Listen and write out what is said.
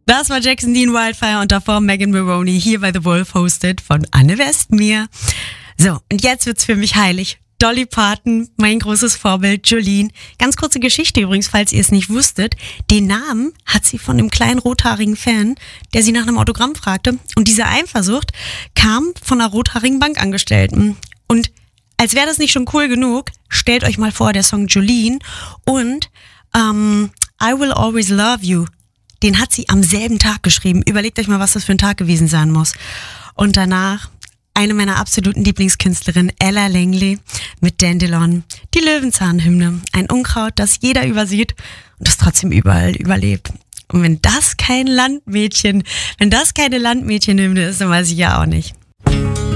Das war Jackson Dean Wildfire und davor Megan Maroney hier bei The Wolf, hosted von Anne Westmeer. So, und jetzt wird's für mich heilig. Dolly Parton, mein großes Vorbild, Jolene. Ganz kurze Geschichte übrigens, falls ihr es nicht wusstet. Den Namen hat sie von einem kleinen rothaarigen Fan, der sie nach einem Autogramm fragte. Und diese Eifersucht kam von einer rothaarigen Bankangestellten. Und als wäre das nicht schon cool genug, stellt euch mal vor, der Song Jolene und I Will Always Love You, den hat sie am selben Tag geschrieben. Überlegt euch mal, was das für ein Tag gewesen sein muss. Und danach eine meiner absoluten Lieblingskünstlerinnen, Ella Langley mit Dandelion, die Löwenzahnhymne. Ein Unkraut, das jeder übersieht und das trotzdem überall überlebt. Und wenn das keine Landmädchenhymne ist, dann weiß ich ja auch nicht.